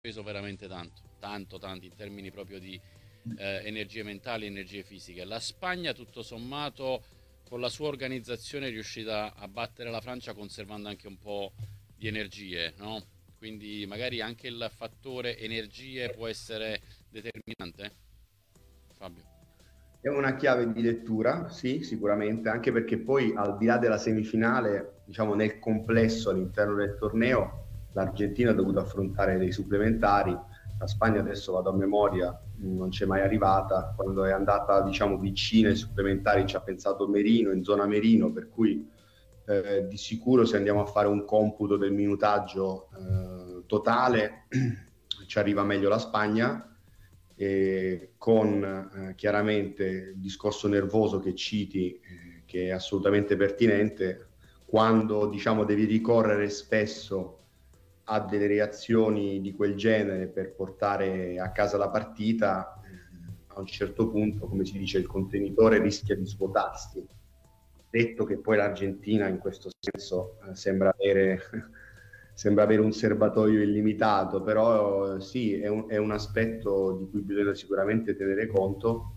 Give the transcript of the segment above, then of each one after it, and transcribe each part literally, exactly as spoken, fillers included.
speso veramente tanto, tanto, tanto in termini proprio di eh, energie mentali, energie fisiche. La Spagna, tutto sommato, con la sua organizzazione è riuscita a battere la Francia conservando anche un po' di energie, no? Quindi magari anche il fattore energie può essere determinante, Fabio. È una chiave di lettura, sì, sicuramente, anche perché poi al di là della semifinale, diciamo nel complesso all'interno del torneo, l'Argentina ha dovuto affrontare dei supplementari, la Spagna adesso vado a memoria, non c'è mai arrivata, quando è andata diciamo vicina ai supplementari ci ha pensato Merino, in zona Merino, per cui eh, di sicuro se andiamo a fare un computo del minutaggio eh, totale ci arriva meglio la Spagna, eh, con eh, chiaramente il discorso nervoso che citi, eh, che è assolutamente pertinente, quando diciamo devi ricorrere spesso a delle reazioni di quel genere per portare a casa la partita, eh, a un certo punto, come si dice, il contenitore rischia di svuotarsi. Detto che poi l'Argentina in questo senso eh, sembra avere sembra avere un serbatoio illimitato, però eh, sì, è un, è un aspetto di cui bisogna sicuramente tenere conto,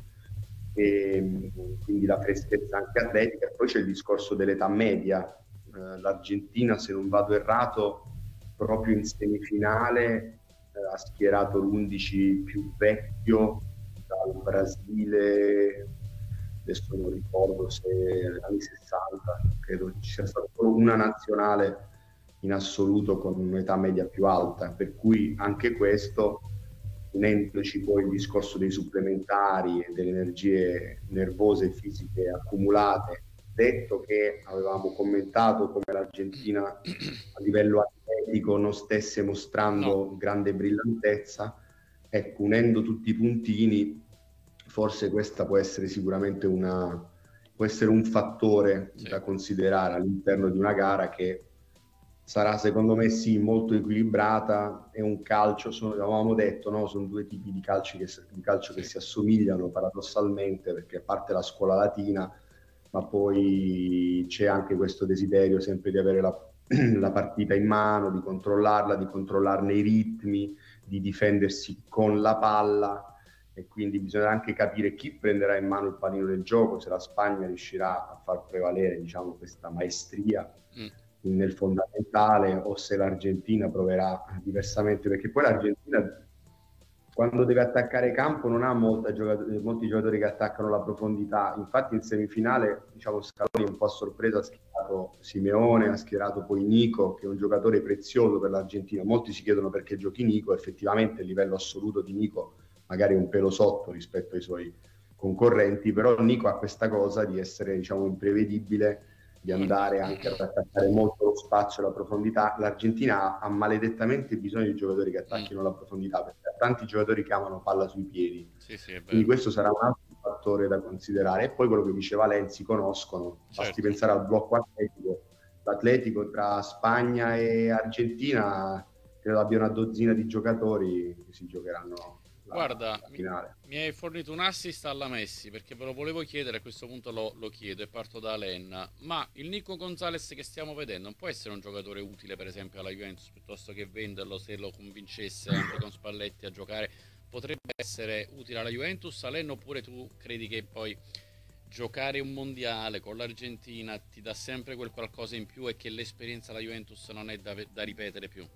e quindi la freschezza anche atletica. Poi c'è il discorso dell'età media. Eh, L'Argentina, se non vado errato, proprio in semifinale eh, ha schierato l'undici più vecchio dal Brasile, adesso non ricordo se anni sessanta, credo ci sia stata solo una nazionale in assoluto con un'età media più alta, per cui anche questo, unendoci poi il discorso dei supplementari e delle energie nervose e fisiche accumulate, detto che avevamo commentato come l'Argentina a livello atletico non stesse No, mostrando grande brillantezza, ecco, unendo tutti i puntini, forse questa può essere sicuramente una, può essere un fattore sì. da considerare all'interno di una gara che sarà secondo me sì molto equilibrata. È un calcio, sono, avevamo detto, no? Sono due tipi di, calci che, di calcio che Sì. si assomigliano paradossalmente, perché a parte la scuola latina, ma poi c'è anche questo desiderio sempre di avere la, la partita in mano, di controllarla, di controllarne i ritmi, di difendersi con la palla, e quindi bisognerà anche capire chi prenderà in mano il panino del gioco, se la Spagna riuscirà a far prevalere, diciamo, questa maestria Mm. nel fondamentale, o se l'Argentina proverà diversamente, perché poi l'Argentina quando deve attaccare campo non ha molta giocatori, molti giocatori che attaccano la profondità. Infatti in semifinale, diciamo, Scaloni un po' a sorpresa ha schierato Simeone, ha schierato poi Nico, che è un giocatore prezioso per l'Argentina. Molti si chiedono perché giochi Nico, effettivamente il livello assoluto di Nico magari è un pelo sotto rispetto ai suoi concorrenti, però Nico ha questa cosa di essere, diciamo, imprevedibile, di Guarda, andare anche ad attaccare molto lo spazio e la profondità. L'Argentina ha maledettamente bisogno di giocatori che mm, attacchino la profondità, perché ha tanti giocatori che amano palla sui piedi, sì, sì, è quindi vero. questo sarà un altro fattore da considerare. E poi quello che diceva Lenzi, conoscono, basti Certo. pensare al blocco atletico, l'atletico tra Spagna e Argentina, credo abbia una dozzina di giocatori che si giocheranno la, Guarda, la mi, finale. mi hai fornito un assist alla Messi perché ve lo volevo chiedere, a questo punto lo, lo chiedo e parto da Alen. Ma il Nico Gonzalez che stiamo vedendo non può essere un giocatore utile per esempio alla Juventus piuttosto che venderlo se lo convincesse anche con Spalletti a giocare? Potrebbe essere utile alla Juventus, Alen, oppure tu credi che poi giocare un mondiale con l'Argentina ti dà sempre quel qualcosa in più e che l'esperienza alla Juventus non è da, da ripetere più?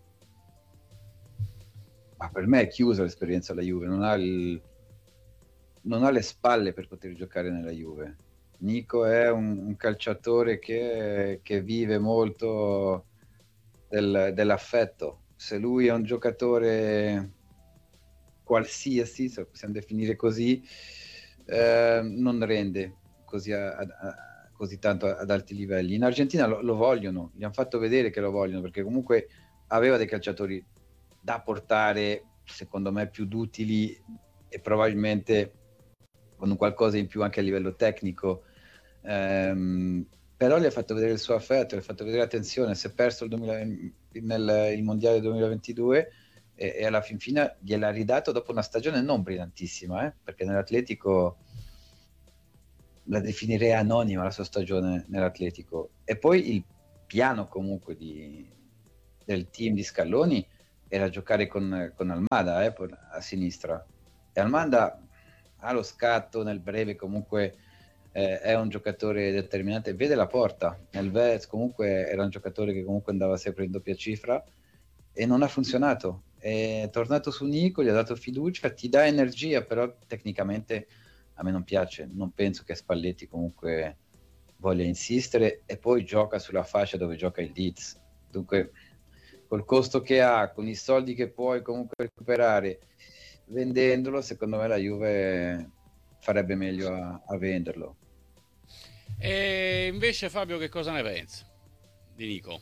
Ma per me è chiusa l'esperienza alla Juve, non ha, il, non ha le spalle per poter giocare nella Juve. Nico è un, un calciatore che, che vive molto del, dell'affetto. Se lui è un giocatore qualsiasi, se lo possiamo definire così, eh, non rende così, a, a, così tanto ad alti livelli. In Argentina lo, lo vogliono, gli hanno fatto vedere che lo vogliono, perché comunque aveva dei calciatori da portare, secondo me, più dutili e probabilmente con un qualcosa in più anche a livello tecnico. Ehm, però gli ha fatto vedere il suo affetto, gli ha fatto vedere attenzione, si è perso il, duemila, nel, il mondiale duemilaventidue e, e alla fin fine gliel'ha ridato dopo una stagione non brillantissima, eh? Perché nell'Atletico la definirei anonima la sua stagione nell'Atletico. E poi il piano comunque di, del team di Scalloni era giocare con, con Almada eh, a sinistra, e Almada ha lo scatto nel breve, comunque eh, è un giocatore determinante, vede la porta. Nel comunque era un giocatore che comunque andava sempre in doppia cifra e non ha funzionato. È tornato su Nico, gli ha dato fiducia, ti dà energia, però tecnicamente a me non piace, non penso che Spalletti comunque voglia insistere, e poi gioca sulla fascia dove gioca il Leeds, dunque col costo che ha, con i soldi che puoi comunque recuperare vendendolo, secondo me la Juve farebbe meglio a, a venderlo. E invece Fabio, che cosa ne pensa di Nico?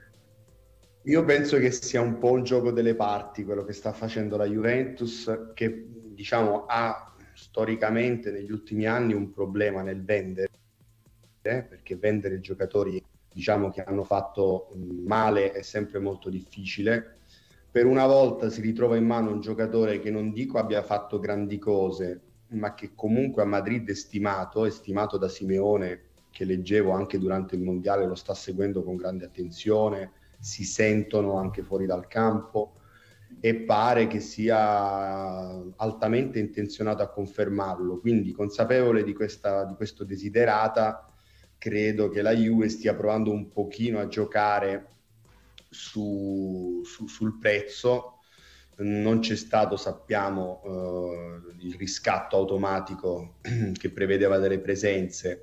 Io penso che sia un po' un gioco delle parti quello che sta facendo la Juventus, che diciamo ha storicamente negli ultimi anni un problema nel vendere, eh, perché vendere giocatori diciamo che hanno fatto male è sempre molto difficile. Per una volta si ritrova in mano un giocatore che non dico abbia fatto grandi cose, ma che comunque a Madrid è stimato, è stimato da Simeone, che leggevo anche durante il Mondiale, lo sta seguendo con grande attenzione, si sentono anche fuori dal campo e pare che sia altamente intenzionato a confermarlo. Quindi, consapevole di, questa, di questo desiderata, credo che la Juve stia provando un pochino a giocare su, su, sul prezzo. Non c'è stato, sappiamo, eh, il riscatto automatico che prevedeva delle presenze,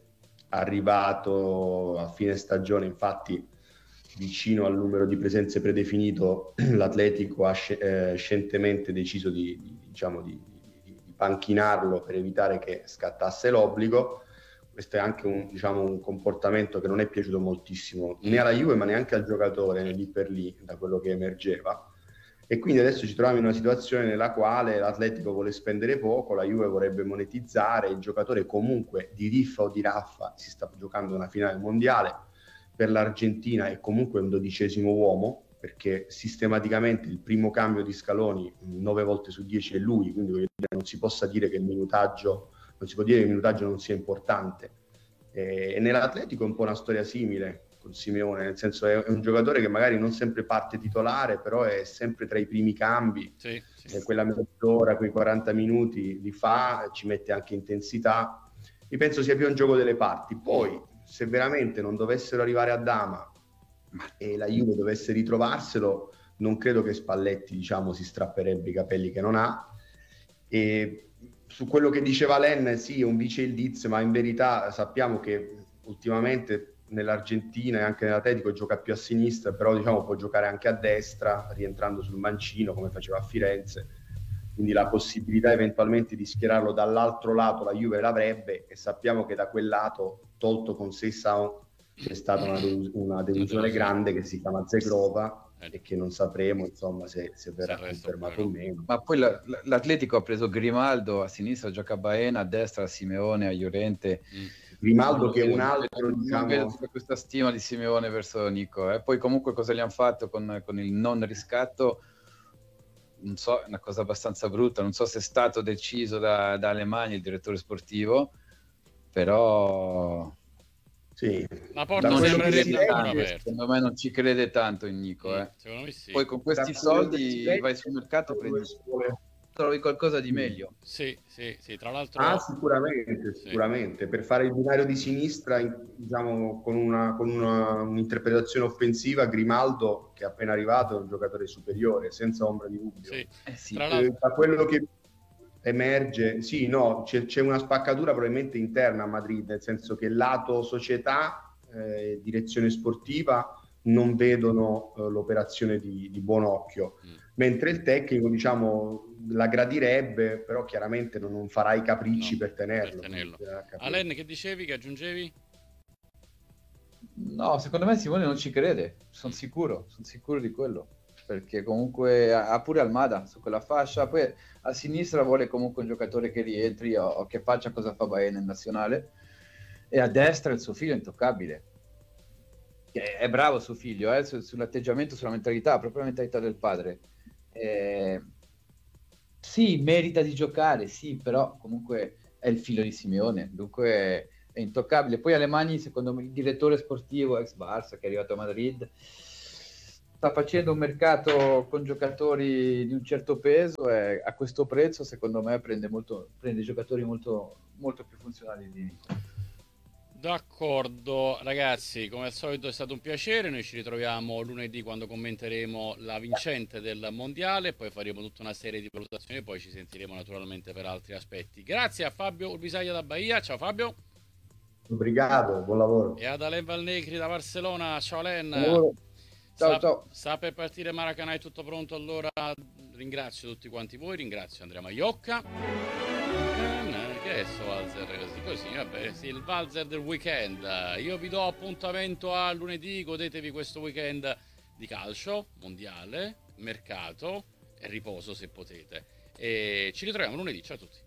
arrivato a fine stagione, infatti vicino al numero di presenze predefinito l'Atletico ha sc- eh, scientemente deciso di, di, diciamo, di, di, di panchinarlo per evitare che scattasse l'obbligo. Questo è anche un, diciamo, un comportamento che non è piaciuto moltissimo né alla Juve ma neanche al giocatore, lì per lì, da quello che emergeva. E quindi adesso ci troviamo in una situazione nella quale l'Atletico vuole spendere poco, la Juve vorrebbe monetizzare, il giocatore comunque di riffa o di raffa si sta giocando una finale mondiale, per l'Argentina è comunque un dodicesimo uomo, perché sistematicamente il primo cambio di Scaloni nove volte su dieci è lui, quindi non si possa dire che il minutaggio non si può dire che il minutaggio non sia importante. E nell'Atletico è un po' una storia simile con Simeone, nel senso è un giocatore che magari non sempre parte titolare, però è sempre tra i primi cambi, sì, sì. quella mezz'ora, quei quaranta minuti li fa, ci mette anche intensità. Io penso sia più un gioco delle parti. Poi, se veramente non dovessero arrivare a Dama e la Juve dovesse ritrovarselo, non credo che Spalletti, diciamo, si strapperebbe i capelli che non ha. E su quello che diceva Len, sì, è un vice il Leeds, ma in verità sappiamo che ultimamente nell'Argentina e anche nell'Atletico gioca più a sinistra, però diciamo può giocare anche a destra, rientrando sul mancino come faceva a Firenze, quindi la possibilità eventualmente di schierarlo dall'altro lato la Juve l'avrebbe, e sappiamo che da quel lato, tolto con Seisao, c'è stata una, delus- una delusione grande che si chiama Zegrova, e che non sapremo insomma se, se verrà confermato o meno. Ma poi la, l'Atletico ha preso Grimaldo a sinistra, gioca Baena, a destra a Simeone, a Llorente. Mm. Grimaldo che è un altro, non diciamo... vedo questa stima di Simeone verso Nico. Eh. Poi comunque cosa gli hanno fatto con, con il non riscatto? Non so, è una cosa abbastanza brutta. Non so se è stato deciso da, da Alemagna, il direttore sportivo, però... Sì. La porta non sembrerebbe ancora aperta. Secondo me non ci crede tanto in Nico. Eh. Secondo me sì. Poi con questi da soldi vai sul mercato, prendi, trovi qualcosa di meglio. Sì, sì, sì. Tra l'altro... Ah, sicuramente, sicuramente. Sì. Per fare il binario di sinistra, diciamo, con, una, con una, un'interpretazione offensiva, Grimaldo, che è appena arrivato, è un giocatore superiore, senza ombra di dubbio. Sì. Eh sì. Eh, da quello che emerge, sì, no, c'è, c'è una spaccatura probabilmente interna a Madrid, nel senso che lato società, eh, direzione sportiva non vedono eh, l'operazione di, di buon occhio, mm. mentre il tecnico, diciamo, la gradirebbe, però chiaramente non, non farà i capricci no, per tenerlo. Per tenerlo. Alen, che dicevi, che aggiungevi? No, secondo me Simone non ci crede, sono sicuro, sono sicuro di quello. Perché comunque ha pure Almada su quella fascia, poi a sinistra vuole comunque un giocatore che rientri o, o che faccia cosa fa Baena in nazionale, e a destra il suo figlio è intoccabile, che è bravo suo figlio, eh, sull'atteggiamento, sulla mentalità, proprio la mentalità del padre. Eh, sì, merita di giocare, sì, però comunque è il figlio di Simeone, dunque è intoccabile. Poi Alemagni, secondo me, il direttore sportivo ex Barça che è arrivato a Madrid, sta facendo un mercato con giocatori di un certo peso e a questo prezzo secondo me prende, molto, prende giocatori molto, molto più funzionali di Nico. D'accordo, ragazzi, come al solito è stato un piacere. Noi ci ritroviamo lunedì quando commenteremo la vincente del mondiale, poi faremo tutta una serie di valutazioni e poi ci sentiremo naturalmente per altri aspetti. Grazie a Fabio Urbisaglia da Bahia, ciao Fabio. Obrigado, buon lavoro. E ad Alen Valnegri da Barcellona, ciao Alen. Ciao, Sta, ciao. sta per partire Maracanã, è tutto pronto, allora ringrazio tutti quanti voi, ringrazio Andrea Maiocca. Che è sto valzer così? Così, vabbè, sì, il valzer del weekend. Io vi do appuntamento a lunedì, godetevi questo weekend di calcio, mondiale, mercato e riposo se potete. E ci ritroviamo lunedì, ciao a tutti.